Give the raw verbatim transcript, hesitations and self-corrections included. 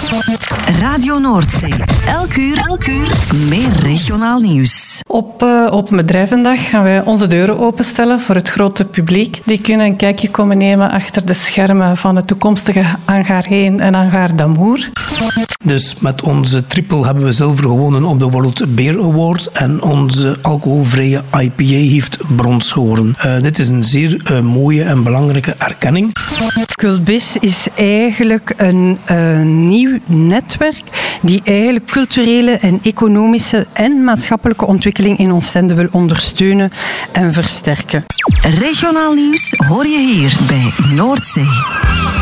Radio Noordzee. Elk uur, elk uur meer regionaal nieuws. Op uh, Open Bedrijvendag gaan wij onze deuren openstellen voor het grote publiek. Die kunnen een kijkje komen nemen achter de schermen van het toekomstige Hangar één en Hangar Damour. Dus met onze triple hebben we zilver gewonnen op de World Beer Awards en onze alcoholvrije I P A heeft brons gewonnen. Uh, dit is een zeer uh, mooie en belangrijke erkenning. Cultbiz is eigenlijk een uh, nieuw netwerk die eigenlijk culturele en economische en maatschappelijke ontwikkeling in Oostende wil ondersteunen en versterken. Regionaal nieuws hoor je hier bij Noordzee.